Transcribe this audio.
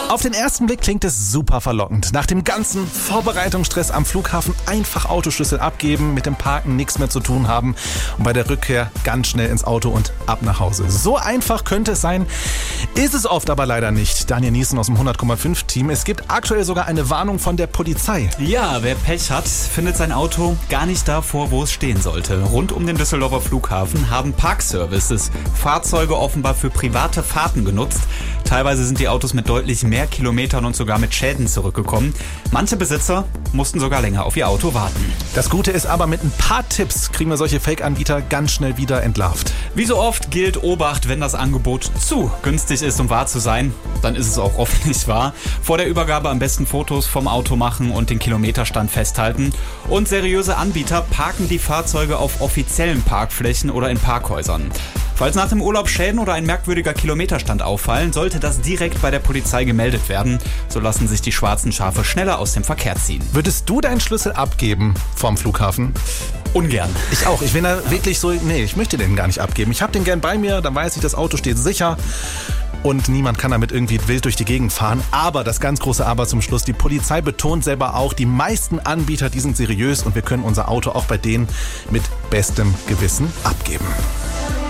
Auf den ersten Blick klingt es super verlockend. Nach dem ganzen Vorbereitungsstress am Flughafen einfach Autoschlüssel abgeben, mit dem Parken nichts mehr zu tun haben und bei der Rückkehr ganz schnell ins Auto und ab nach Hause. So einfach könnte es sein, ist es oft aber leider nicht. Daniel Niesen aus dem 100,5-Team. Es gibt aktuell sogar eine Warnung von der Polizei. Ja, wer Pech hat, findet sein Auto gar nicht da vor, wo es stehen sollte. Rund um den Düsseldorfer Flughafen haben Parkservices Fahrzeuge offenbar für private Fahrten genutzt. Teilweise sind die Autos mit deutlich mehr Kilometern und sogar mit Schäden zurückgekommen. Manche Besitzer mussten sogar länger auf ihr Auto warten. Das Gute ist aber, mit ein paar Tipps kriegen wir solche Fake-Anbieter ganz schnell wieder entlarvt. Wie so oft gilt Obacht, wenn das Angebot zu günstig ist, um wahr zu sein, dann ist es auch oft nicht wahr. Vor der Übergabe am besten Fotos vom Auto machen und den Kilometerstand festhalten. Und seriöse Anbieter parken die Fahrzeuge auf offiziellen Parkflächen oder in Parkhäusern. Falls nach dem Urlaub Schäden oder ein merkwürdiger Kilometerstand auffallen, sollte das direkt bei der Polizei gemeldet werden. So lassen sich die schwarzen Schafe schneller aus dem Verkehr ziehen. Würdest du deinen Schlüssel abgeben vom Flughafen? Ungern. Ich auch. Ich bin da wirklich so, ich möchte den gar nicht abgeben. Ich habe den gern bei mir, dann weiß ich, das Auto steht sicher. Und niemand kann damit irgendwie wild durch die Gegend fahren. Aber das ganz große Aber zum Schluss, die Polizei betont selber auch, die meisten Anbieter, die sind seriös und wir können unser Auto auch bei denen mit bestem Gewissen abgeben.